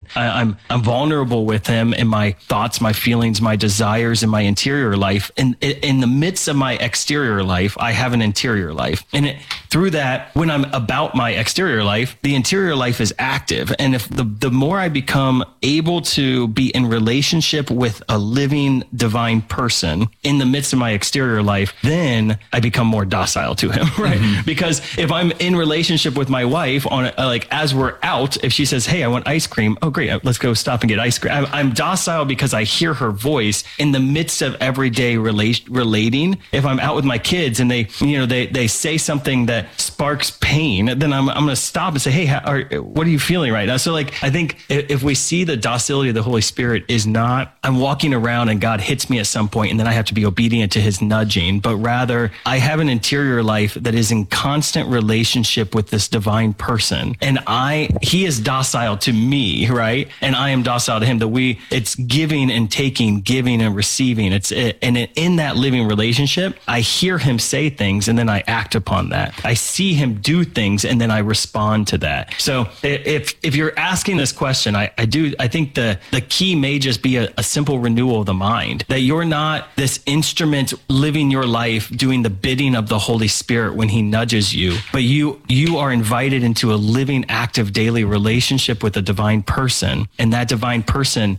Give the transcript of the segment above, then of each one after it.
I'm vulnerable with him in my thoughts, my feelings, my desires, and my interior life. And in the midst of my exterior life, I have an interior life. And through that, when I'm about my exterior life, the interior life is active. And if the more I become able to be in relationship with a living divine person in the midst of my exterior life, then I become more docile to him, right? Mm-hmm. Because if I'm in relationship with my wife on like as we're out, if she says, "Hey, I want ice cream," oh great, let's go stop and get ice cream. I'm docile because I hear her voice in the midst of everyday relating. If I'm out with my kids and they say something that sparks pain, then I'm going to stop and say, "Hey, what are you feeling right now?" So like, I think if we see the docility of the Holy Spirit is not, I'm walking around and God hits me at some point and then I have to be obedient to his nudging, but rather I have an interior life that is in constant relationship with this divine person. And he is docile to me, right? And I am docile to him. It's giving and taking, giving and receiving. And in that living relationship, I hear him say things and then I act upon that. I see him do things and then I respond to that. So if you're asking this question, I think the key may just be a simple renewal of the mind, that you're not this instrument living your life doing the bidding of the Holy Spirit when he nudges you, but you are invited into a living, active, daily relationship with a divine person, and that divine person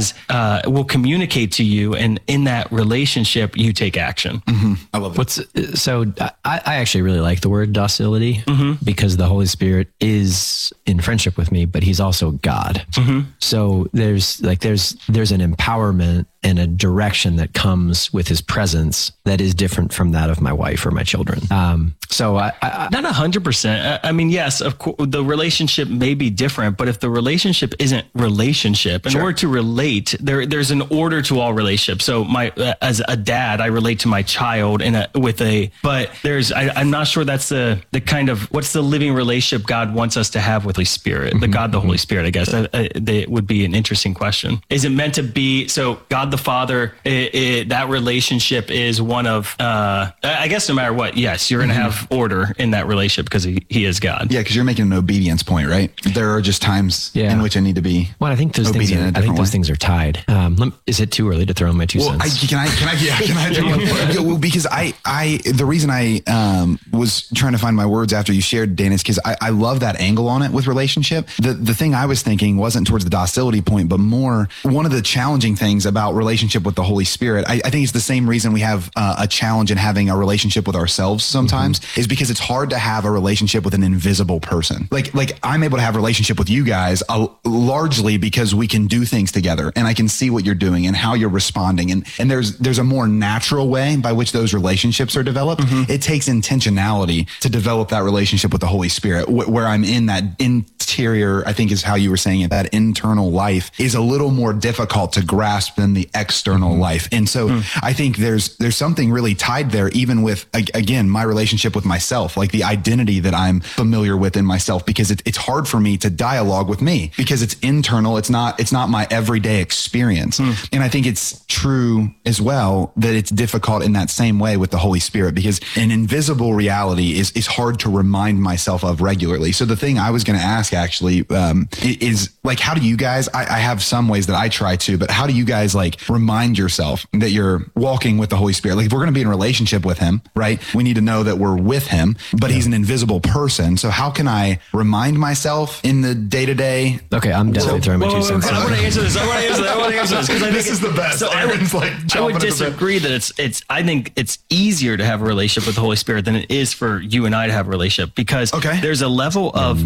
will communicate to you, and in that relationship you take action. Mm-hmm. I love it. I actually really like the word docility, mm-hmm. because the Holy Spirit is in friendship with me, but he's also God. Mm-hmm. So there's an empowerment and a direction that comes with his presence that is different from that of my wife or my children. So I not 100%. I mean, yes, of course, the relationship may be different, but if the relationship isn't relationship, in order to relate, there's an order to all relationships. So as a dad, I relate to my child but I'm not sure that's the kind of, what's the living relationship God wants us to have with the Holy Spirit, mm-hmm. the Holy Spirit, I guess. That would be an interesting question. Is it meant to be, so God the Father, that relationship is one of, I guess no matter what, yes, you're going to have order in that relationship because he is God. Yeah, because you're making an obedience point, right? There are just times in which I need to be I think those things are tied. Is it too early to throw in my 2 cents? Can I throw one? Well, because the reason I was trying to find my words after you shared, Dan, is because I love that angle on it with relationship. The thing I was thinking wasn't towards the docility point, but more one of the challenging things about relationship with the Holy Spirit. I think it's the same reason we have a challenge in having a relationship with ourselves sometimes, mm-hmm. is because it's hard to have a relationship with an invisible person. Like I'm able to have a relationship with you guys largely because we can do things together and I can see what you're doing and how you're responding. And there's a more natural way by which those relationships are developed. Mm-hmm. It takes intentionality to develop that relationship with the Holy Spirit, where I'm in that interior, I think is how you were saying it, that internal life is a little more difficult to grasp than the external mm-hmm. life. And so I think there's something really tied there, even with, again, my relationship with myself, like the identity that I'm familiar with in myself, because it's hard for me to dialogue with me because it's internal. It's not my everyday experience. And I think it's true as well that it's difficult in that same way with the Holy Spirit, because an invisible reality is hard to remind myself of regularly. So the thing I was going to ask actually is like, how do you guys, I have some ways that I try to, but how do you guys like remind yourself that you're walking with the Holy Spirit? Like if we're going to be in a relationship with him, right? We need to know that we're with him, but he's an invisible person. So how can I remind myself in the day to day? Okay. I'm definitely throwing my 2 cents. I want to answer this. Because I think this is the best. So I would disagree that I think it's easier to have a relationship with the Holy Spirit than it is for you and I to have a relationship, because there's a level of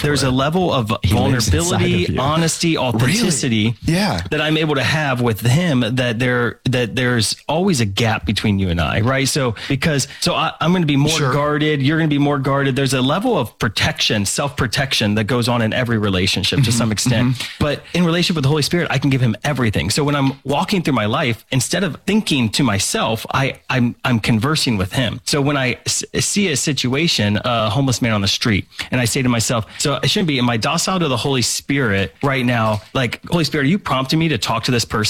vulnerability, honesty, authenticity that I'm able to have with him, that there's always a gap between you and I, right? So I'm going to be more guarded, you're going to be more guarded. There's a level of protection, self-protection that goes on in every relationship to some extent. Mm-hmm. But in relationship with the Holy Spirit, I can give him everything. So when I'm walking through my life, instead of thinking to myself, I'm conversing with him. So when I see a situation, a homeless man on the street, and I say to myself, so I shouldn't be, am I docile to the Holy Spirit right now? Like, Holy Spirit, are you prompting me to talk to this person? No, it's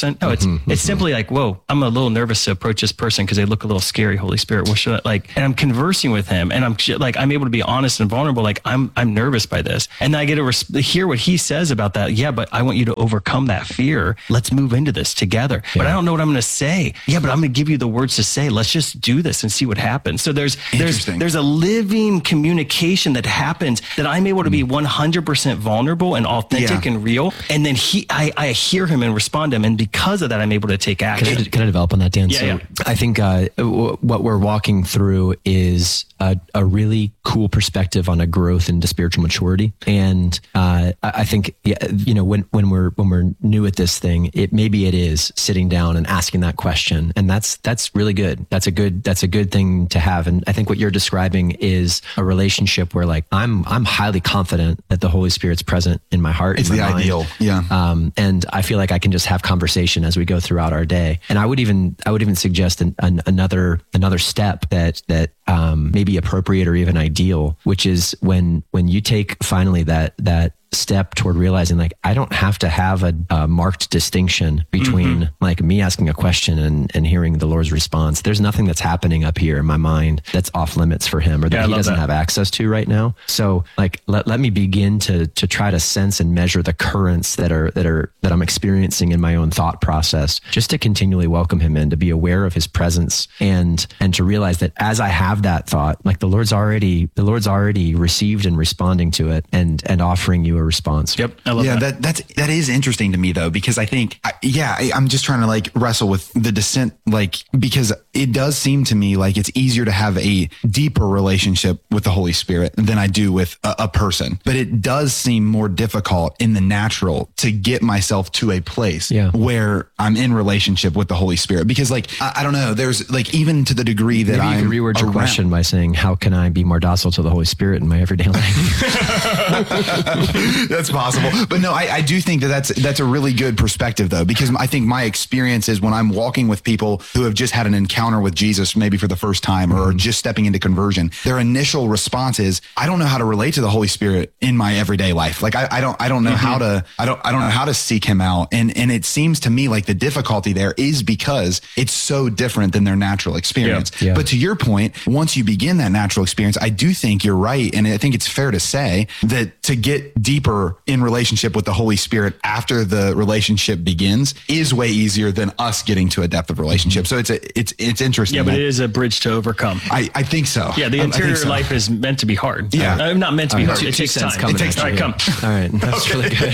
It's simply like, whoa, I'm a little nervous to approach this person because they look a little scary. Holy Spirit, what should I like? And I'm conversing with him, and I'm able to be honest and vulnerable. Like I'm nervous by this, and then I get to hear what he says about that. Yeah, but I want you to overcome that fear. Let's move into this together. Yeah. But I don't know what I'm going to say. Yeah, but I'm going to give you the words to say. Let's just do this and see what happens. So there's a living communication that happens that I'm able to be 100% vulnerable and authentic and real. And then I hear him and respond to him. And because of that, I'm able to take action. Can I develop on that, Dan? Yeah, I think what we're walking through is a really cool perspective on a growth into spiritual maturity. And I think, when we're new at this thing, maybe it is sitting down and asking that question. And that's really good. That's a good thing to have. And I think what you're describing is a relationship where like, I'm highly confident that the Holy Spirit's present in my heart. It's the ideal. Yeah. And I feel like I can just have conversation as we go throughout our day. And I would even suggest another step that may be appropriate or even ideal, which is when you take finally that step toward realizing like I don't have to have a marked distinction between like me asking a question and hearing the Lord's response. There's nothing that's happening up here in my mind that's off limits for him or that he doesn't have access to right now. So like let me begin to try to sense and measure the currents that I'm experiencing in my own thought process, just to continually welcome him in, to be aware of his presence and to realize that as I have that thought, like the Lord's already received and responding to it and offering you a response. Yep. I love that. That is interesting to me though, because I think, I'm just trying to like wrestle with the descent, like, because it does seem to me like it's easier to have a deeper relationship with the Holy Spirit than I do with a person, but it does seem more difficult in the natural to get myself to a place where I'm in relationship with the Holy Spirit, because like, I don't know, there's like, even to the degree that I reword your question by saying, how can I be more docile to the Holy Spirit in my everyday life? That's possible. But no, I do think that's a really good perspective though, because I think my experience is when I'm walking with people who have just had an encounter with Jesus, maybe for the first time or just stepping into conversion, their initial response is, I don't know how to relate to the Holy Spirit in my everyday life. Like I don't know how to, I don't know how to seek him out. And it seems to me like the difficulty there is because it's so different than their natural experience. Yeah. But to your point, once you begin that natural experience, I do think you're right. And I think it's fair to say that to get deeper in relationship with the Holy Spirit after the relationship begins is way easier than us getting to a depth of relationship. So it's interesting. Yeah, but it is a bridge to overcome. I think so. Yeah, the interior life is meant to be hard. Yeah. Not meant to be hard. It takes time. It takes time. All right, come. All right. That's really good.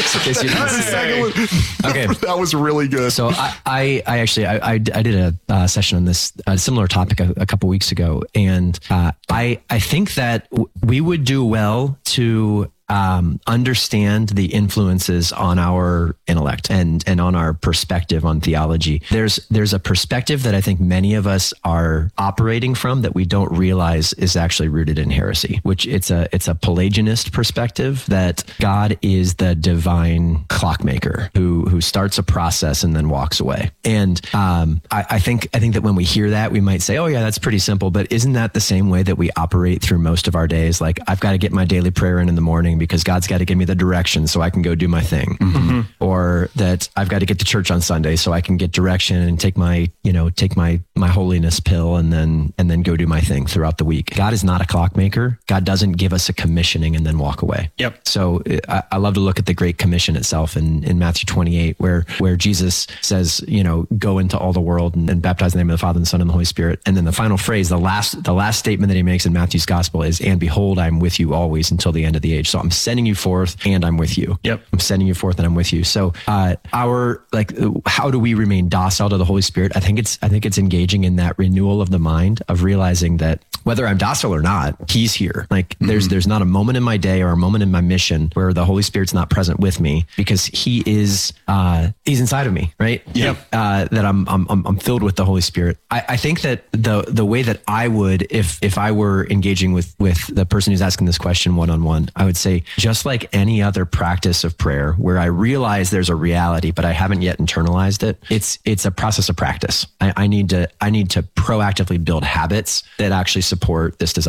Okay. That was really good. So I actually did a session on this similar topic a couple weeks ago. And I think that we would do well to understand the influences on our intellect and on our perspective on theology. There's a perspective that I think many of us are operating from that we don't realize is actually rooted in heresy, which it's a Pelagianist perspective that God is the divine clockmaker who starts a process and then walks away. And I think that when we hear that, we might say, oh yeah, that's pretty simple. But isn't that the same way that we operate through most of our days? Like I've got to get my daily prayer in the morning because God's got to give me the direction so I can go do my thing. Mm-hmm. Or that I've got to get to church on Sunday so I can get direction and take my holiness pill and then go do my thing throughout the week. God is not a clockmaker. God doesn't give us a commissioning and then walk away. Yep. So I love to look at the Great Commission itself in Matthew 28, where Jesus says, go into all the world and baptize in the name of the Father and the Son and the Holy Spirit. And then the final phrase, the last statement that he makes in Matthew's gospel is, and behold, I'm with you always until the end of the age. So I'm sending you forth and I'm with you. Yep. I'm sending you forth and I'm with you. So how do we remain docile to the Holy Spirit? I think it's engaging in that renewal of the mind of realizing that whether I'm docile or not, he's here. Like there's not a moment in my day or a moment in my mission where the Holy Spirit's not present with me because he is, he's inside of me, right? Yep. That I'm filled with the Holy Spirit. I think that the way that I would, if I were engaging with the person who's asking this question one-on-one, I would say, just like any other practice of prayer where I realize there's a reality, but I haven't yet internalized it, it's a process of practice. I need to proactively build habits that actually support this desire.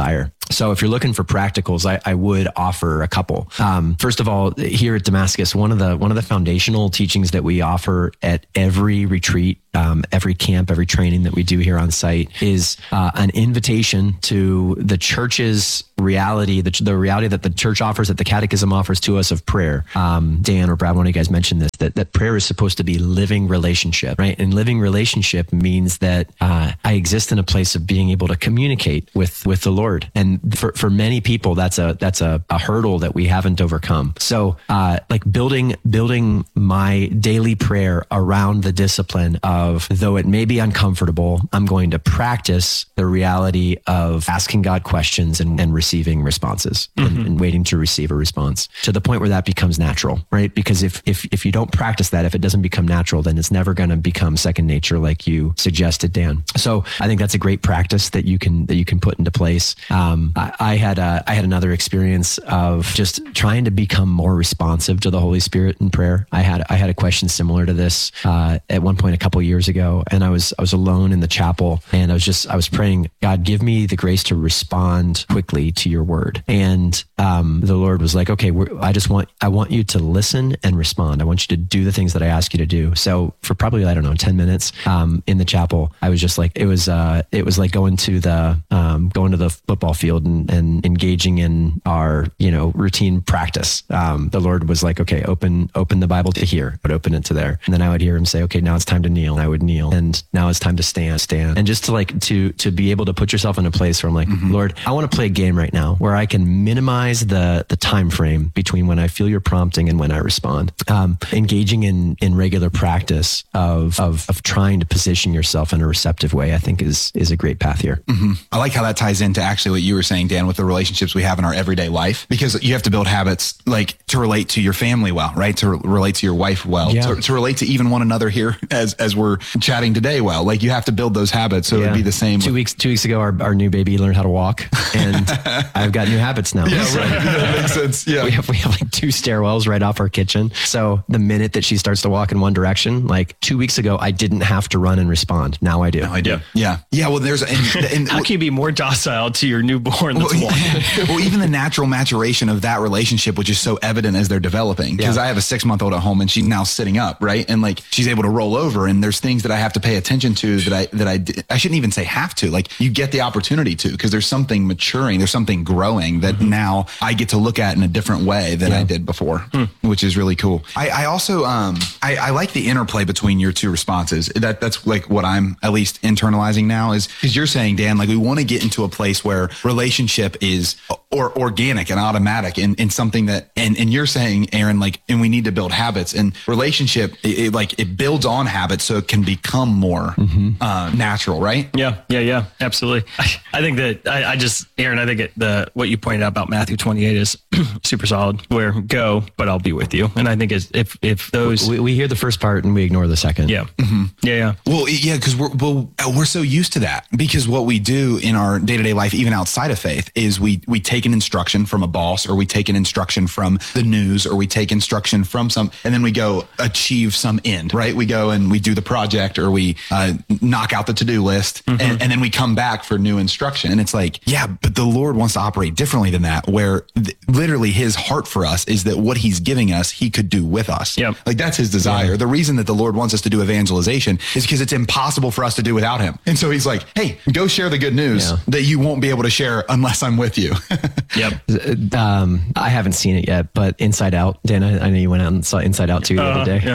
So if you're looking for practicals, I would offer a couple. First of all, here at Damascus, one of the foundational teachings that we offer at every retreat, every camp, every training that we do here on site is an invitation to the church's reality, the reality that the church offers, that the catechism offers to us of prayer. Dan or Brad, one of you guys mentioned this, that prayer is supposed to be living relationship, right? And living relationship means that I exist in a place of being able to communicate with the Lord. And for many people, that's a hurdle that we haven't overcome. So like building my daily prayer around the discipline of, though it may be uncomfortable, I'm going to practice the reality of asking God questions and receiving responses and waiting to receive a response to the point where that becomes natural, right? Because if you don't practice that, if it doesn't become natural, then it's never going to become second nature, like you suggested, Dan. So I think that's a great practice that you can put into place. I had another experience of just trying to become more responsive to the Holy Spirit in prayer. I had a question similar to this at one point a couple years ago, and I was alone in the chapel, and I was praying, God, give me the grace to respond quickly to your word. And the Lord was like, okay, I want you to listen and respond. I want you to do the things that I ask you to do. So for probably, 10 minutes in the chapel, I was just like, it was like going to the football field and engaging in our, routine practice. The Lord was like, okay, open the Bible to here, but open it to there. And then I would hear him say, okay, now it's time to kneel. I would kneel. And now it's time to stand. And just to be able to put yourself in a place where I'm like, Lord, I want to play a game right now where I can minimize the time frame between when I feel your prompting and when I respond. Engaging in regular practice of trying to position yourself in a receptive way, I think is a great path here. I like how that ties into actually what you were saying, Dan, with the relationships we have in our everyday life, because you have to build habits like to relate to your family well, right? To relate to your wife well, to relate to even one another here as we're chatting today well. Like you have to build those habits. So it'd be the same. 2 weeks ago, our new baby learned how to walk, and I've got new habits now. Yeah, right. That makes sense. Yeah. We have like 2 stairwells right off our kitchen. So the minute that she starts to walk in one direction, like 2 weeks ago, I didn't have to run and respond. Now I do. Now I do. Yeah. Well, there's how can you be more docile to your newborn that's walking? Well, even the natural maturation of that relationship, which is so evident as they're developing, because I have a 6-month-old at home and she's now sitting up, right? And like she's able to roll over, and there's things that I have to pay attention to that I shouldn't even say have to. Like you get the opportunity to, because there's something maturing, there's something growing that now I get to look at in a different way than I did before, which is really cool. I also I like the interplay between your two responses. That's like what I'm at least internalizing now, is because you're saying, Dan, like we want to get into a place where relationship is or organic and automatic and something that, and you're saying, Aaron, like, and we need to build habits, and relationship, it builds on habits so it can become more natural, right? Yeah, absolutely. I think that Aaron, I think what you pointed out about Matthew 28 is super solid, where go, but I'll be with you. And I think if those, we hear the first part and we ignore the second. Yeah. Well, yeah, because we're so used to that, because what we do in our day-to-day life, even outside of faith, is we take an instruction from a boss, or we take an instruction from the news, or we take instruction from and then we go achieve some end, right? We go and we do the project, or we knock out the to-do list, and then we come back for new instruction. And it's like, yeah, but the Lord wants to operate differently than that, where literally his heart for us is that what he's giving us, he could do with us. Yep. Like that's his desire. The reason that the Lord wants us to do evangelization is because it's impossible for us to do without him. And so he's like, hey, go share the good news that you won't be able to share unless I'm with you. Yep. I haven't seen it yet, but Inside Out, Dan, I know you went out and saw Inside Out too the other day.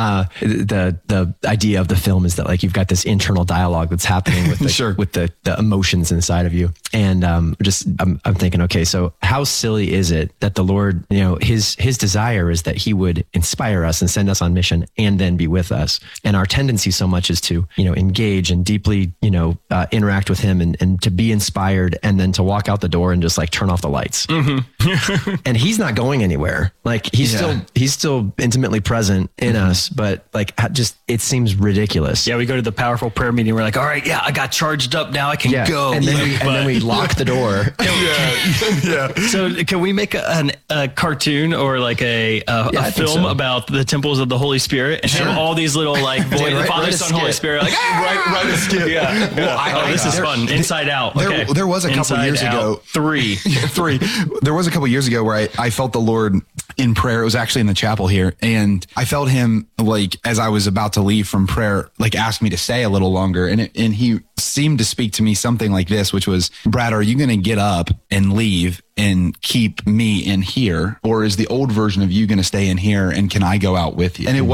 The idea of the film is that like you've got this internal dialogue that's happening with the emotions inside of you. And I'm thinking, okay, so how silly is it that the Lord, his desire is that he would inspire us and send us on mission and then be with us. And our tendency so much is to, engage and deeply, interact with him and to be inspired, and then to walk out the door and just like turn turn off the lights. And he's not going anywhere. Like he's still intimately present in us, but like just, it seems ridiculous. Yeah. We go to the powerful prayer meeting. We're like, all right, yeah, I got charged up now. I can go. And then we lock the door. So can we make a cartoon or like a film about the temples of the Holy Spirit and have all these little like Father, Son, Holy Spirit, like right a skip. Yeah. Well, this is fun. Inside Out. Okay. There was a couple years ago. 3. There was a couple years ago where I felt the Lord in prayer. It was actually in the chapel here. And I felt him like, as I was about to leave from prayer, like ask me to stay a little longer. And he seemed to speak to me something like this, which was, Brad, are you going to get up and leave and keep me in here? Or is the old version of you going to stay in here? And can I go out with you? And it